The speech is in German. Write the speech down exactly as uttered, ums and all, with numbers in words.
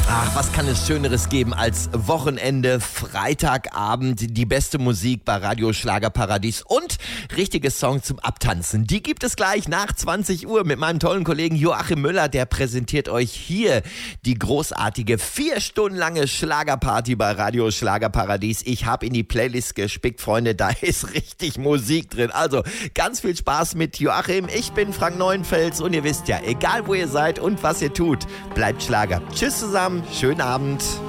Ach, was kann es Schöneres geben als Wochenende, Freitagabend, die beste Musik bei Radio Schlagerparadies und richtige Songs zum Abtanzen. Die gibt es gleich nach zwanzig Uhr mit meinem tollen Kollegen Joachim Müller. Der präsentiert euch hier die großartige vier Stunden lange Schlagerparty bei Radio Schlagerparadies. Ich habe in die Playlist gespickt, Freunde, da ist richtig Musik drin. Also ganz viel Spaß mit Joachim. Ich bin Frank Neuenfels und ihr wisst ja, egal wo ihr seid und was ihr tut, bleibt Schlager. Tschüss zusammen. Schönen Abend.